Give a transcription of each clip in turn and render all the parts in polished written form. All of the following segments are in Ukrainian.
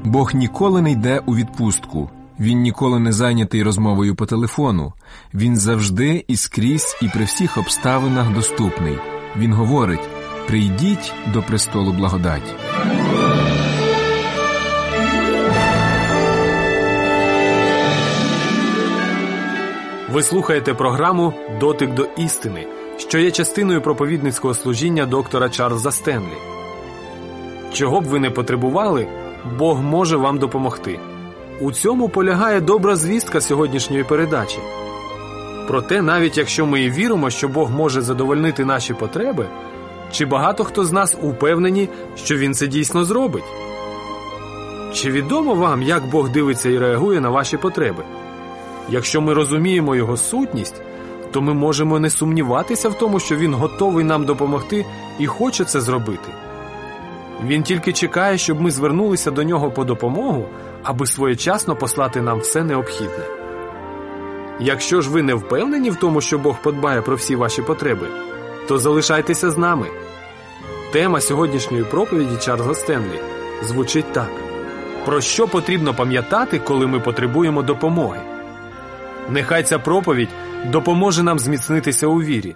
Бог ніколи не йде у відпустку. Він ніколи не зайнятий розмовою по телефону. Він завжди і скрізь і при всіх обставинах доступний. Він говорить: «Прийдіть до престолу благодаті». Ви слухаєте програму «Дотик до істини», що є частиною проповідницького служіння доктора Чарльза Стенлі. Чого б ви не потребували, Бог може вам допомогти. У цьому полягає добра звістка сьогоднішньої передачі. Проте, навіть якщо ми і віримо, що Бог може задовольнити наші потреби, чи багато хто з нас упевнені, що Він це дійсно зробить? Чи відомо вам, як Бог дивиться і реагує на ваші потреби? Якщо ми розуміємо Його сутність, то ми можемо не сумніватися в тому, що Він готовий нам допомогти і хоче це зробити. Він тільки чекає, щоб ми звернулися до Нього по допомогу, аби своєчасно послати нам все необхідне. Якщо ж ви не впевнені в тому, що Бог подбає про всі ваші потреби, то залишайтеся з нами. Тема сьогоднішньої проповіді Чарльза Стенлі звучить так: про що потрібно пам'ятати, коли ми потребуємо допомоги? Нехай ця проповідь допоможе нам зміцнитися у вірі.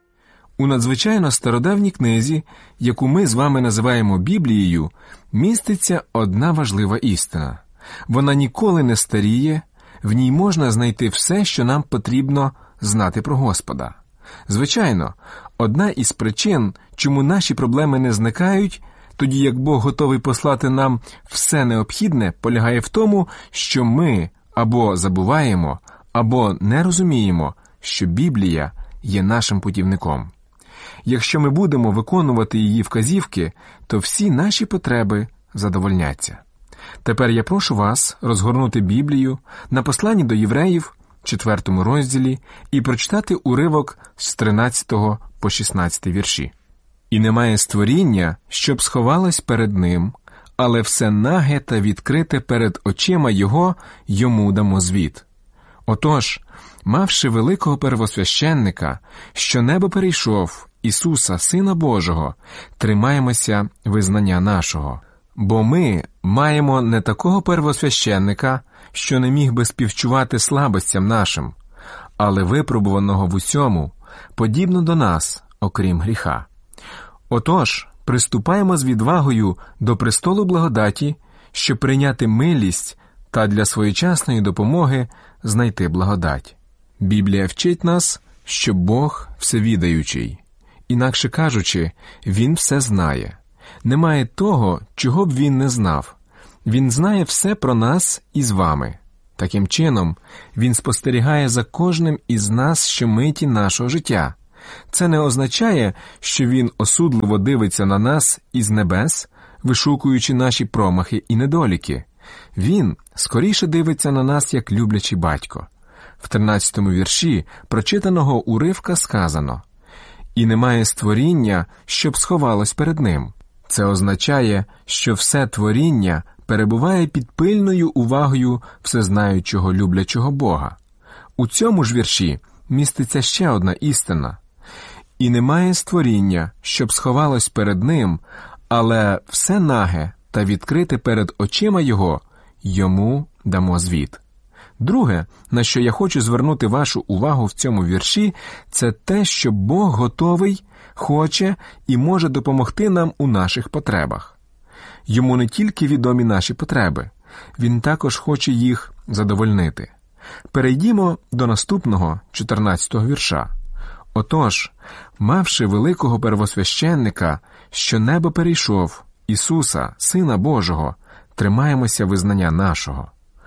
У надзвичайно стародавній книзі, яку ми з вами називаємо Біблією, міститься одна важлива істина. Вона ніколи не старіє, в ній можна знайти все, що нам потрібно знати про Господа. Звичайно, одна із причин, чому наші проблеми не зникають, тоді як Бог готовий послати нам все необхідне, полягає в тому, що ми або забуваємо, або не розуміємо, що Біблія є нашим путівником. Якщо ми будемо виконувати її вказівки, то всі наші потреби задовольняться. Тепер я прошу вас розгорнути Біблію на посланні до Євреїв, 4 розділі, і прочитати уривок з 13 по 16 вірші. «І немає створіння, щоб сховалось перед ним, але все наге та відкрите перед очима Його, Йому дамо звіт. Отож, мавши великого первосвященника, що небо перейшов, Ісуса, Сина Божого, тримаємося визнання нашого. Бо ми маємо не такого первосвященника, що не міг би співчувати слабостям нашим, але випробуваного в усьому, подібно до нас, окрім гріха. Отож, приступаємо з відвагою до престолу благодаті, щоб прийняти милість та для своєчасної допомоги знайти благодать». Біблія вчить нас, що Бог всевідаючий. Інакше кажучи, Він все знає. Немає того, чого б Він не знав. Він знає все про нас і з вами. Таким чином, Він спостерігає за кожним із нас щомиті нашого життя. Це не означає, що Він осудливо дивиться на нас із небес, вишукуючи наші промахи і недоліки. Він скоріше дивиться на нас, як люблячий батько. В 13-му вірші прочитаного уривка сказано: «І немає створіння, щоб сховалось перед ним». Це означає, що все творіння перебуває під пильною увагою всезнаючого люблячого Бога. У цьому ж вірші міститься ще одна істина. «І немає створіння, щоб сховалось перед ним, але все наге та відкрите перед очима Його, Йому дамо звіт». Друге, на що я хочу звернути вашу увагу в цьому вірші, це те, що Бог готовий, хоче і може допомогти нам у наших потребах. Йому не тільки відомі наші потреби, Він також хоче їх задовольнити. Перейдімо до наступного, 14-го вірша. «Отож, мавши великого первосвященника, що небо перейшов, Ісуса, Сина Божого, тримаємося визнання нашого».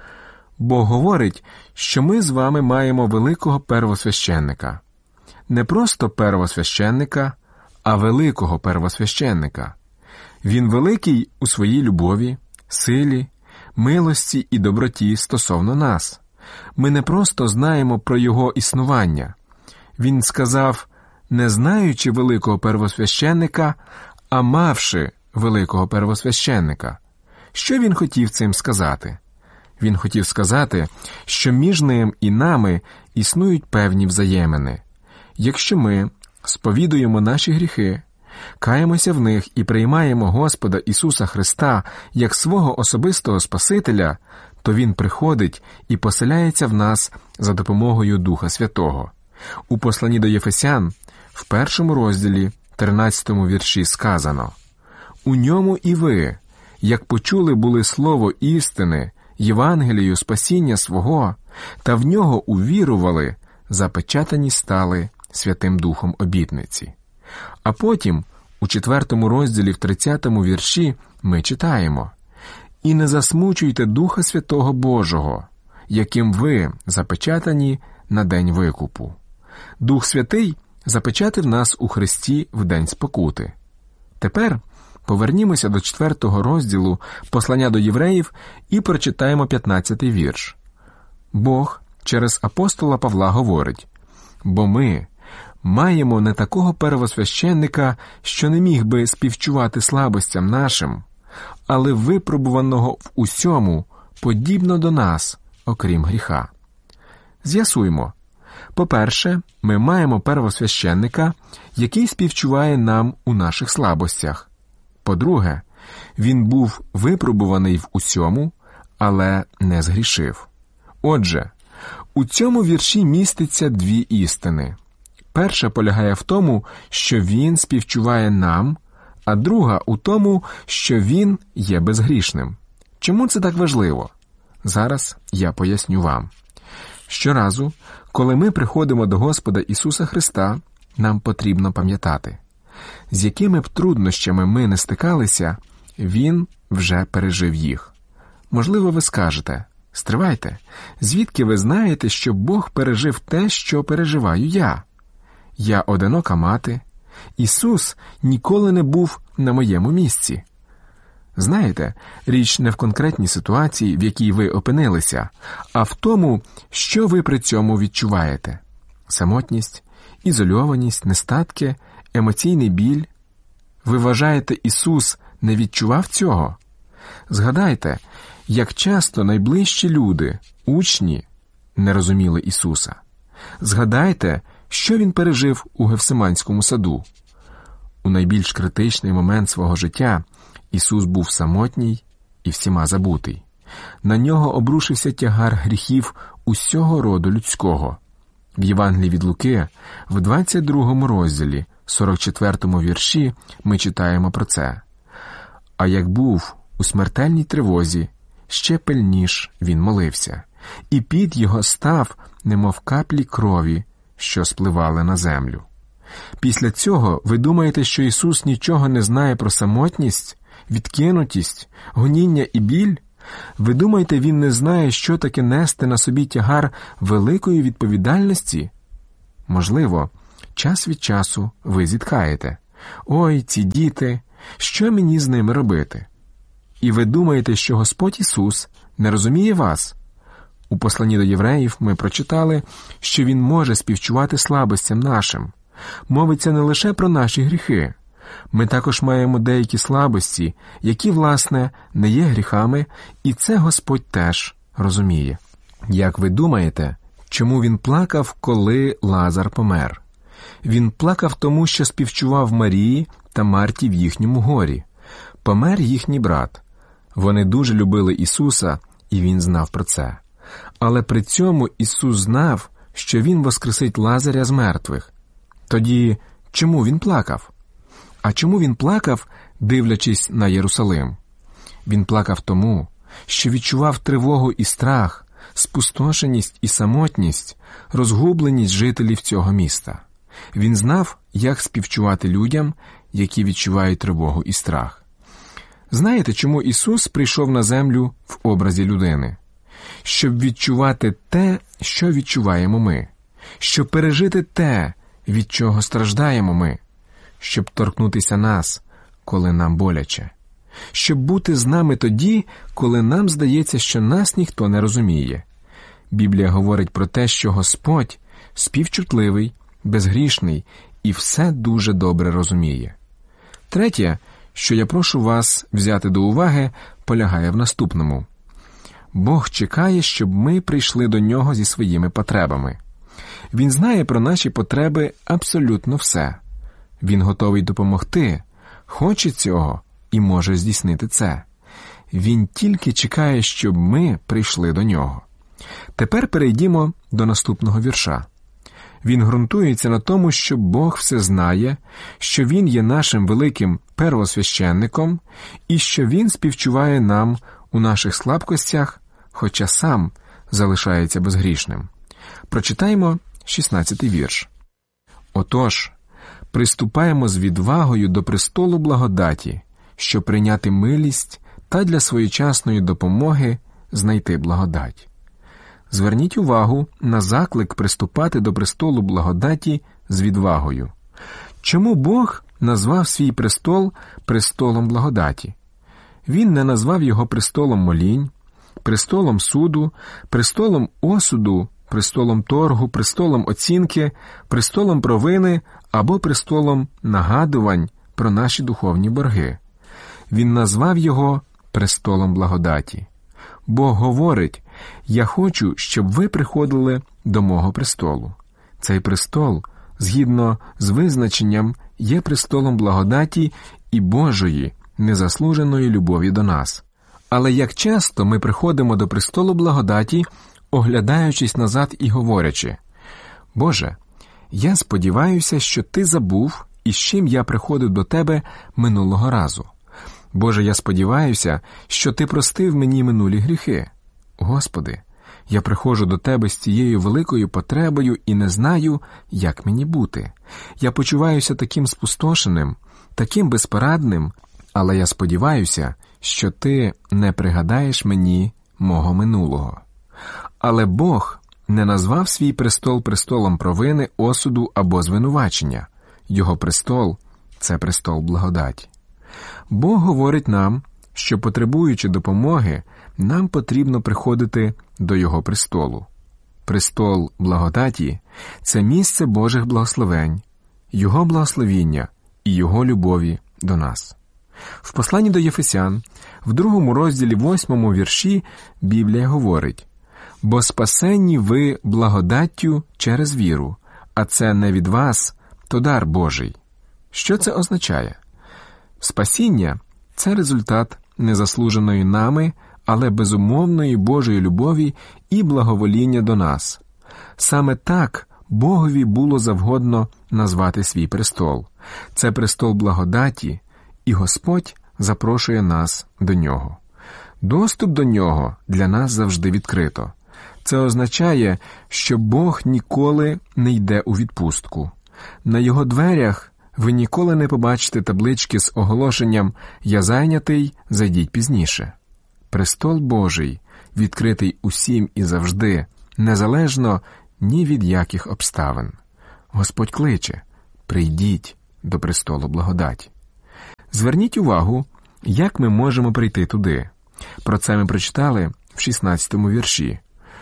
Бог говорить, що ми з вами маємо великого первосвященника. Не просто первосвященника, а великого первосвященника. Він великий у своїй любові, силі, милості і доброті стосовно нас. Ми не просто знаємо про Його існування. Він сказав, не знаючи великого первосвященника, а мавши великого первосвященника. Що він хотів цим сказати? Він хотів сказати, що між ним і нами існують певні взаємини. Якщо ми сповідуємо наші гріхи, каємося в них і приймаємо Господа Ісуса Христа як свого особистого Спасителя, то Він приходить і поселяється в нас за допомогою Духа Святого. У посланні до Єфесян, в 1 розділі, 13 вірші сказано: «У ньому і ви, як почули були слово істини, Євангелію спасіння свого, та в нього увірували, запечатані стали Святим Духом обітниці». А потім, у 4 розділі, в 30 вірші, ми читаємо: «І не засмучуйте Духа Святого Божого, яким ви запечатані на день викупу». Дух Святий запечатив нас у Христі в день спокути. Тепер повернімося до 4 розділу послання до євреїв і прочитаємо 15 вірш. Бог через апостола Павла говорить: «Бо ми маємо не такого первосвященника, що не міг би співчувати слабостям нашим, але випробуваного в усьому, подібно до нас, окрім гріха». З'ясуймо. По-перше, ми маємо первосвященника, який співчуває нам у наших слабостях. По-друге, він був випробуваний в усьому, але не згрішив. Отже, у цьому вірші міститься дві істини. Перша полягає в тому, що він співчуває нам, а друга у тому, що він є безгрішним. Чому це так важливо? Зараз я поясню вам. Щоразу, коли ми приходимо до Господа Ісуса Христа, нам потрібно пам'ятати, з якими б труднощами ми не стикалися, Він вже пережив їх. Можливо, ви скажете: «Стривайте, звідки ви знаєте, що Бог пережив те, що переживаю я? Я одинока мати. Ісус ніколи не був на моєму місці». Знаєте, річ не в конкретній ситуації, в якій ви опинилися, а в тому, що ви при цьому відчуваєте. Самотність, ізольованість, нестатки, емоційний біль. Ви вважаєте, Ісус не відчував цього? Згадайте, як часто найближчі люди, учні, не розуміли Ісуса. Згадайте, що Він пережив у Гефсиманському саду. У найбільш критичний момент свого життя Ісус був самотній і всіма забутий. На нього обрушився тягар гріхів усього роду людського. В Євангелії від Луки, в 22 розділі, 44 вірші, ми читаємо про це. «А як був у смертельній тривозі, ще пильніш він молився, і піт його став, немов каплі крові, що спливали на землю». Після цього ви думаєте, що Ісус нічого не знає про самотність, відкинутість, гоніння і біль? Ви думаєте, Він не знає, що таке нести на собі тягар великої відповідальності? Можливо, час від часу ви зітхаєте: «Ой, ці діти, що мені з ними робити?» І ви думаєте, що Господь Ісус не розуміє вас? У посланні до євреїв ми прочитали, що Він може співчувати слабостям нашим. Мовиться не лише про наші гріхи. Ми також маємо деякі слабості, які, власне, не є гріхами, і це Господь теж розуміє. Як ви думаєте, чому Він плакав, коли Лазар помер? Він плакав тому, що співчував Марії та Марті в їхньому горі. Помер їхній брат. Вони дуже любили Ісуса, і Він знав про це. Але при цьому Ісус знав, що Він воскресить Лазаря з мертвих. Тоді чому Він плакав? А чому Він плакав, дивлячись на Єрусалим? Він плакав тому, що відчував тривогу і страх, спустошеність і самотність, розгубленість жителів цього міста. Він знав, як співчувати людям, які відчувають тривогу і страх. Знаєте, чому Ісус прийшов на землю в образі людини? Щоб відчувати те, що відчуваємо ми. Щоб пережити те, від чого страждаємо ми. Щоб торкнутися нас, коли нам боляче. Щоб бути з нами тоді, коли нам здається, що нас ніхто не розуміє. Біблія говорить про те, що Господь співчутливий, безгрішний і все дуже добре розуміє. Третє, що я прошу вас взяти до уваги, полягає в наступному. Бог чекає, щоб ми прийшли до Нього зі своїми потребами. Він знає про наші потреби абсолютно все. Він готовий допомогти, хоче цього і може здійснити це. Він тільки чекає, щоб ми прийшли до нього. Тепер перейдімо до наступного вірша. Він ґрунтується на тому, що Бог все знає, що Він є нашим великим первосвященником і що Він співчуває нам у наших слабкостях, хоча сам залишається безгрішним. Прочитаємо 16-й вірш. «Отож, приступаємо з відвагою до престолу благодаті, щоб прийняти милість та для своєчасної допомоги знайти благодать». Зверніть увагу на заклик приступати до престолу благодаті з відвагою. Чому Бог назвав свій престол престолом благодаті? Він не назвав його престолом молінь, престолом суду, престолом осуду, престолом торгу, престолом оцінки, престолом провини або престолом нагадувань про наші духовні борги. Він назвав його престолом благодаті. Бог говорить: «Я хочу, щоб ви приходили до мого престолу». Цей престол, згідно з визначенням, є престолом благодаті і Божої, незаслуженої любові до нас. Але як часто ми приходимо до престолу благодаті, оглядаючись назад і говорячи: «Боже, я сподіваюся, що Ти забув, із чим я приходив до Тебе минулого разу. Боже, я сподіваюся, що Ти простив мені минулі гріхи. Господи, я приходжу до Тебе з цією великою потребою і не знаю, як мені бути. Я почуваюся таким спустошеним, таким безпорадним, але я сподіваюся, що Ти не пригадаєш мені мого минулого». Але Бог не назвав свій престол престолом провини, осуду або звинувачення. Його престол – це престол благодаті. Бог говорить нам, що, потребуючи допомоги, нам потрібно приходити до Його престолу. Престол благодаті – це місце Божих благословень, Його благословіння і Його любові до нас. В посланні до Єфесян, в 2 розділі 8 вірші, Біблія говорить: «Бо спасенні ви благодаттю через віру, а це не від вас, то дар Божий». Що це означає? Спасіння – це результат незаслуженої нами, але безумовної Божої любові і благовоління до нас. Саме так Богові було завгодно назвати свій престол. Це престол благодаті, і Господь запрошує нас до нього. Доступ до нього для нас завжди відкрито. Це означає, що Бог ніколи не йде у відпустку. На його дверях ви ніколи не побачите таблички з оголошенням «Я зайнятий, зайдіть пізніше». Престол Божий відкритий усім і завжди, незалежно ні від яких обставин. Господь кличе: «Прийдіть до престолу благодаті». Зверніть увагу, як ми можемо прийти туди. Про це ми прочитали в 16-му вірші.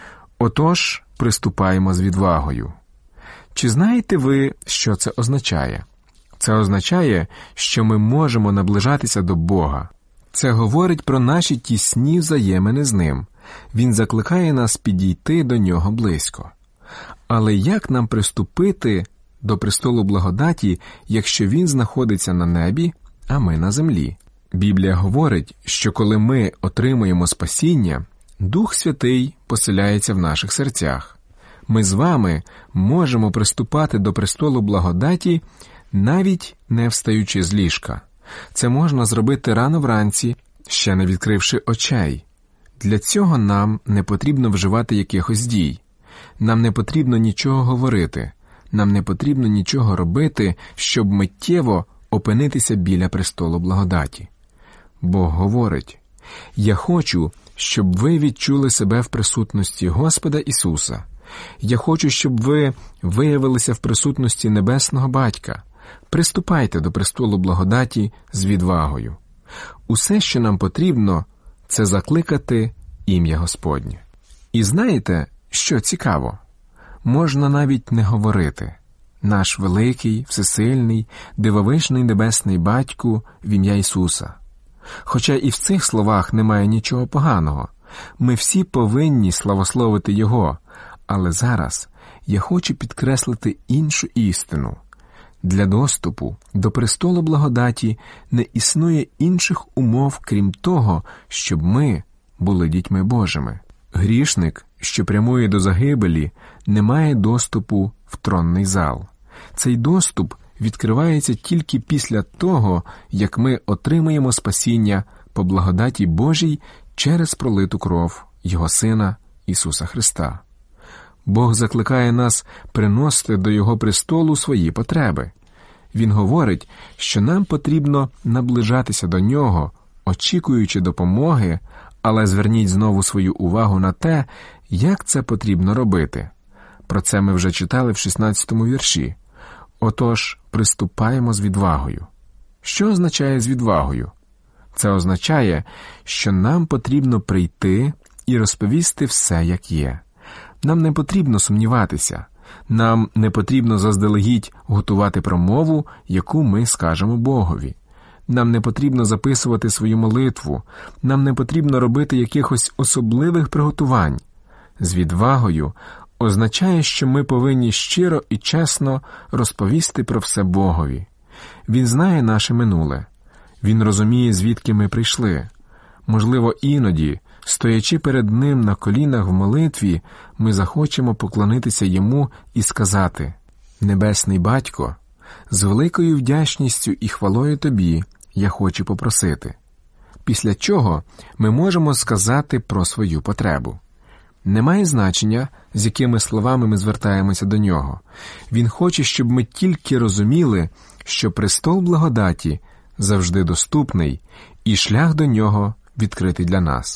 «Отож, приступаємо з відвагою». Чи знаєте ви, що це означає? Це означає, що ми можемо наближатися до Бога. Це говорить про наші тісні взаємини з Ним. Він закликає нас підійти до Нього близько. Але як нам приступити до престолу благодаті, якщо Він знаходиться на небі, а ми на землі? Біблія говорить, що коли ми отримуємо спасіння, Дух Святий поселяється в наших серцях. Ми з вами можемо приступати до престолу благодаті, навіть не встаючи з ліжка. Це можна зробити рано вранці, ще не відкривши очей. Для цього нам не потрібно вживати якихось дій. Нам не потрібно нічого говорити. Нам не потрібно нічого робити, щоб миттєво опинитися біля престолу благодаті. Бог говорить: «Я хочу, щоб ви відчули себе в присутності Господа Ісуса. Я хочу, щоб ви виявилися в присутності Небесного Батька. Приступайте до престолу благодаті з відвагою». Усе, що нам потрібно, це закликати ім'я Господнє. І знаєте, що цікаво? Можна навіть не говорити. Наш великий, всесильний, дивовижний Небесний Батьку в ім'я Ісуса. Хоча і в цих словах немає нічого поганого. Ми всі повинні славословити Його. Але зараз я хочу підкреслити іншу істину. Для доступу до престолу благодаті не існує інших умов, крім того, щоб ми були дітьми Божими. Грішник, що прямує до загибелі, не має доступу в тронний зал. Цей доступ відкривається тільки після того, як ми отримаємо спасіння по благодаті Божій через пролиту кров Його Сина Ісуса Христа. Бог закликає нас приносити до Його престолу свої потреби. Він говорить, що нам потрібно наближатися до Нього, очікуючи допомоги, але зверніть знову свою увагу на те, як це потрібно робити. Про це ми вже читали в 16-му вірші. Отож, приступаємо з відвагою. Що означає з відвагою? Це означає, що нам потрібно прийти і розповісти все, як є. Нам не потрібно сумніватися. Нам не потрібно заздалегідь готувати промову, яку ми скажемо Богові. Нам не потрібно записувати свою молитву. Нам не потрібно робити якихось особливих приготувань. З відвагою означає, що ми повинні щиро і чесно розповісти про все Богові. Він знає наше минуле. Він розуміє, звідки ми прийшли. Можливо, іноді, стоячи перед Ним на колінах в молитві, ми захочемо поклонитися Йому і сказати: «Небесний Батько, з великою вдячністю і хвалою Тобі я хочу попросити». Після чого ми можемо сказати про свою потребу. Немає значення, з якими словами ми звертаємося до Нього. Він хоче, щоб ми тільки розуміли, що престол благодаті завжди доступний і шлях до Нього відкритий для нас.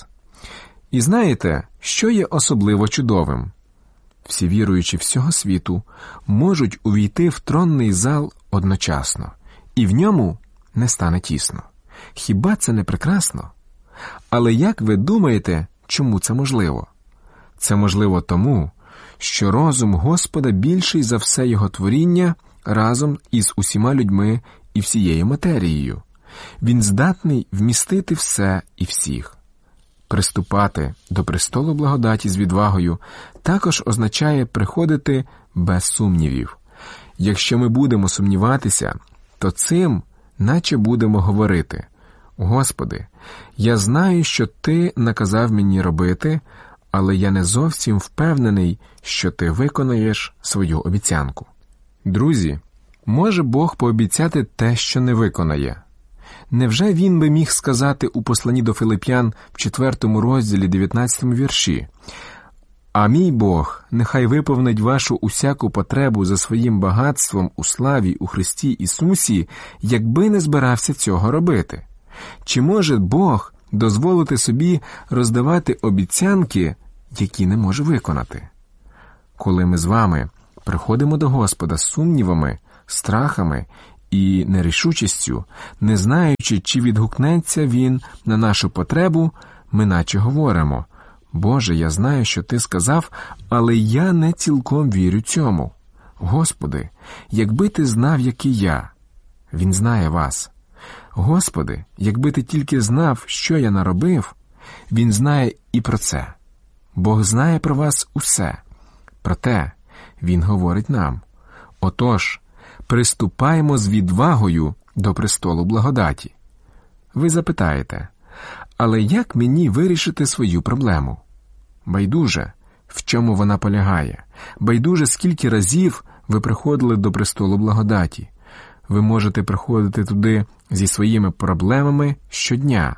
І знаєте, що є особливо чудовим? Всі віруючі всього світу можуть увійти в тронний зал одночасно, і в ньому не стане тісно. Хіба це не прекрасно? Але як ви думаєте, чому це можливо? Це можливо тому, що розум Господа більший за все Його творіння разом із усіма людьми і всією матерією. Він здатний вмістити все і всіх. Приступати до престолу благодаті з відвагою також означає приходити без сумнівів. Якщо ми будемо сумніватися, то цим наче будемо говорити: «Господи, я знаю, що Ти наказав мені робити, але я не зовсім впевнений, що Ти виконаєш свою обіцянку». Друзі, може Бог пообіцяти те, що не виконає? Невже Він би міг сказати у посланні до Филип'ян в 4 розділі 19 вірші: «А мій Бог нехай виповнить вашу усяку потребу за своїм багатством у славі у Христі Ісусі, якби не збирався цього робити»? Чи може Бог дозволити собі роздавати обіцянки, які не може виконати? Коли ми з вами приходимо до Господа з сумнівами, страхами і нерішучістю, не знаючи, чи відгукнеться Він на нашу потребу, ми наче говоримо: «Боже, я знаю, що Ти сказав, але я не цілком вірю цьому. Господи, якби Ти знав, який я». Він знає вас. «Господи, якби Ти тільки знав, що я наробив». Він знає і про це. Бог знає про вас усе. Проте Він говорить нам: «Отож, приступаємо з відвагою до престолу благодаті». Ви запитаєте: «Але як мені вирішити свою проблему?» Байдуже, в чому вона полягає. Байдуже, скільки разів ви приходили до престолу благодаті. Ви можете приходити туди зі своїми проблемами щодня.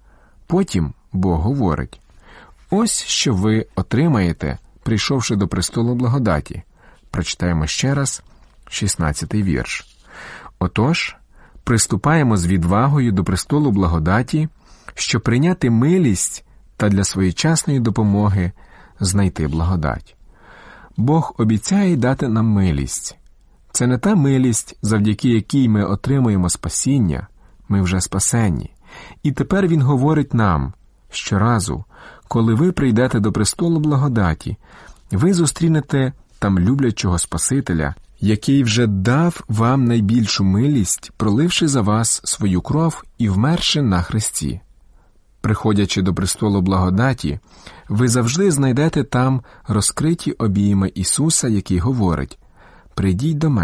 Потім Бог говорить: «Ось що ви отримаєте, прийшовши до престолу благодаті». Прочитаємо ще раз 16-й вірш. «Отож, приступаємо з відвагою до престолу благодаті, щоб прийняти милість та для своєчасної допомоги знайти благодать». Бог обіцяє дати нам милість. Це не та милість, завдяки якій ми отримуємо спасіння, ми вже спасенні. І тепер Він говорить нам: щоразу, коли ви прийдете до престолу благодаті, ви зустрінете там люблячого Спасителя, який вже дав вам найбільшу милість, проливши за вас свою кров і вмерши на хресті. Приходячи до престолу благодаті, ви завжди знайдете там розкриті обійми Ісуса, який говорить: «Прийдіть до мене,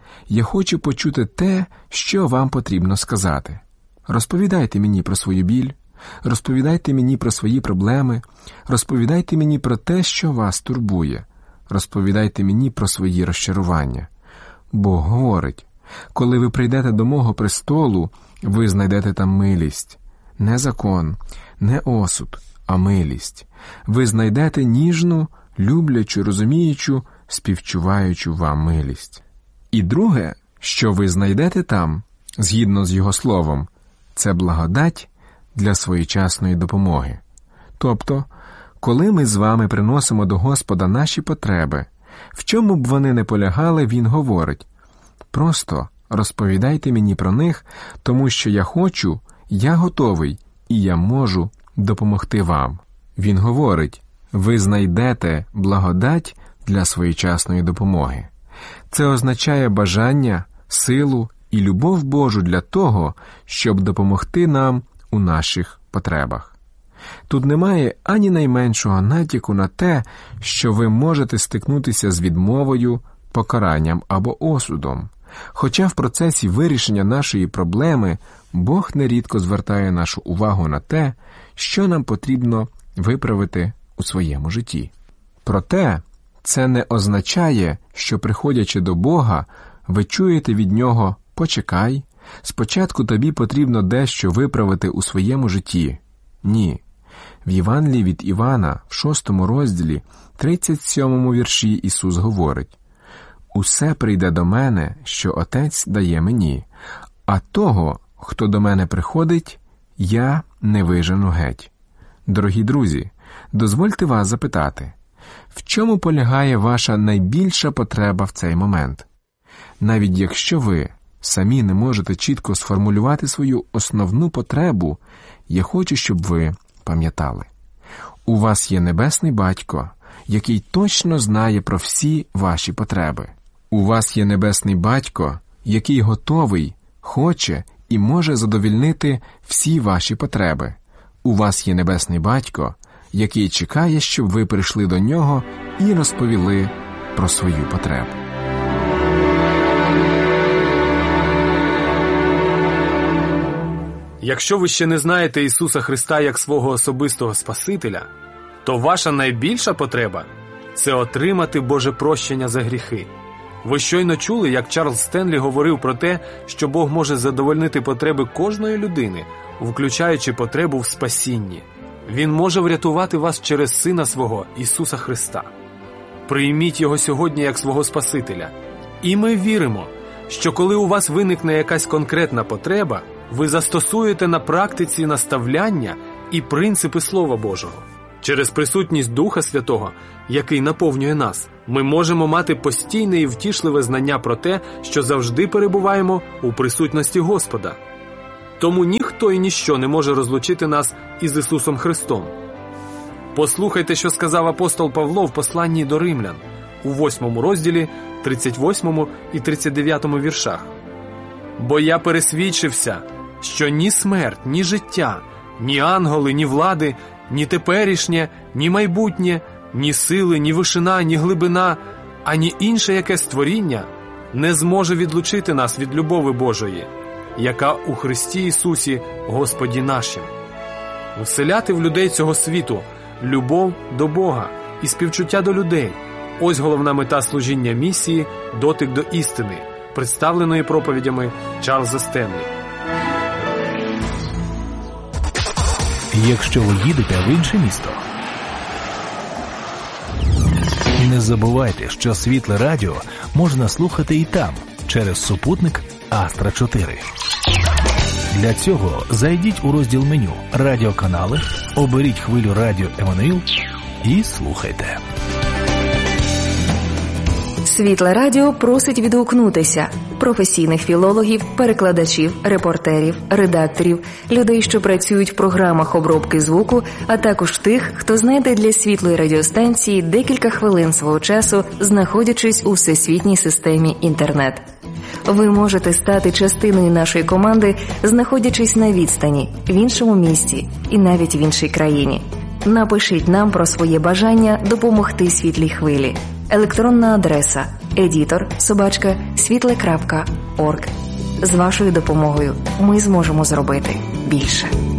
Я хочу почути те, що вам потрібно сказати. Розповідайте мені про свою біль, розповідайте мені про свої проблеми, розповідайте мені про те, що вас турбує, розповідайте мені про свої розчарування. Бог говорить: коли ви прийдете до мого престолу, ви знайдете там милість. Не закон, не осуд, а милість. Ви знайдете ніжну, люблячу, розуміючу, співчуваючу вам милість. І друге, що ви знайдете там, згідно з його словом, це благодать для своєчасної допомоги. Тобто, коли ми з вами приносимо до Господа наші потреби, в чому б вони не полягали, Він говорить: просто розповідайте мені про них, тому що я хочу, я готовий, і я можу допомогти вам. Він говорить: ви знайдете благодать для своєчасної допомоги. Це означає бажання, силу і любов Божу для того, щоб допомогти нам у наших потребах. Тут немає ані найменшого натяку на те, що ви можете стикнутися з відмовою, покаранням або осудом. Хоча в процесі вирішення нашої проблеми Бог нерідко звертає нашу увагу на те, що нам потрібно виправити у своєму житті. Проте, це не означає, що, приходячи до Бога, ви чуєте від Нього: «Почекай, спочатку тобі потрібно дещо виправити у своєму житті». Ні. В Євангелії від Івана, в 6 розділі, 37 вірші Ісус говорить: «Усе прийде до мене, що Отець дає мені, а того, хто до мене приходить, я не вижену геть». Дорогі друзі, дозвольте вас запитати, в чому полягає ваша найбільша потреба в цей момент? Навіть якщо ви самі не можете чітко сформулювати свою основну потребу, я хочу, щоб ви пам'ятали: у вас є Небесний Батько, який точно знає про всі ваші потреби. У вас є Небесний Батько, який готовий, хоче і може задовольнити всі ваші потреби. У вас є Небесний Батько, який чекає, щоб ви прийшли до Нього і розповіли про свою потребу. Якщо ви ще не знаєте Ісуса Христа як свого особистого Спасителя, то ваша найбільша потреба – це отримати Боже прощення за гріхи. Ви щойно чули, як Чарльз Стенлі говорив про те, що Бог може задовольнити потреби кожної людини, включаючи потребу в спасінні. Він може врятувати вас через Сина Свого, Ісуса Христа. Прийміть Його сьогодні як свого Спасителя. І ми віримо, що коли у вас виникне якась конкретна потреба, ви застосуєте на практиці наставляння і принципи Слова Божого. Через присутність Духа Святого, який наповнює нас, ми можемо мати постійне і втішливе знання про те, що завжди перебуваємо у присутності Господа. Тому ніхто і ніщо не може розлучити нас із Ісусом Христом. Послухайте, що сказав апостол Павло в посланні до Римлян, у 8 розділі, 38 і 39 віршах. «Бо я пересвідчився, що ні смерть, ні життя, ні ангели, ні влади, ні теперішнє, ні майбутнє, ні сили, ні вишина, ні глибина, ані інше яке створіння не зможе відлучити нас від любови Божої, яка у Христі Ісусі Господі нашим». Вселяти в людей цього світу любов до Бога і співчуття до людей – ось головна мета служіння місії «Дотик до істини», представленої проповідями Чарльза Стенлі. Якщо ви їдете в інше місто, не забувайте, що Світле Радіо можна слухати і там, через супутник Астра 4. Для цього зайдіть у розділ меню «Радіоканали», оберіть хвилю радіо Еммануїл і слухайте. Світле Радіо просить відгукнутися професійних філологів, перекладачів, репортерів, редакторів, людей, що працюють в програмах обробки звуку, а також тих, хто знайде для Світлої радіостанції декілька хвилин свого часу, знаходячись у всесвітній системі інтернет. Ви можете стати частиною нашої команди, знаходячись на відстані, в іншому місті і навіть в іншій країні. Напишіть нам про своє бажання допомогти Світлій хвилі. Електронна адреса editor@світлораdio.org. @світле.орг. З вашою допомогою ми зможемо зробити більше.